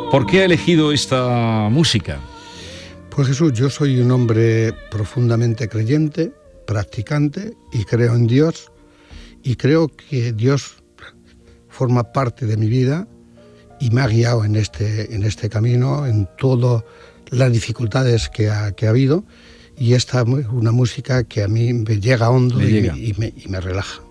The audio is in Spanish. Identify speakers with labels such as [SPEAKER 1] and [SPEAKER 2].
[SPEAKER 1] ¿Por qué ha elegido esta música?
[SPEAKER 2] Pues Jesús, yo soy un hombre profundamente creyente, practicante, y creo en Dios, y creo que Dios forma parte de mi vida y me ha guiado en este camino, en todas las dificultades que ha habido, y esta es una música que a mí me llega hondo y me relaja.